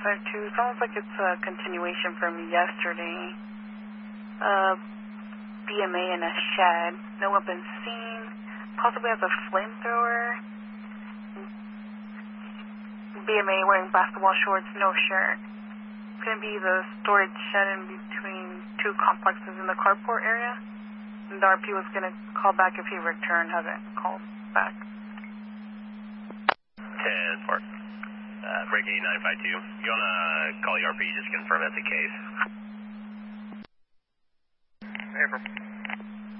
952. Sounds like it's a continuation from yesterday. BMA in a shed. No weapons seen. Possibly has a flamethrower. BMA wearing basketball shorts, no shirt. It's going to be the storage shed in between two complexes in the carport area. And the RP was going to call back if he returned, hasn't called back. 10-4. Breaking 952. You want to call the RP just confirm that's the case? April.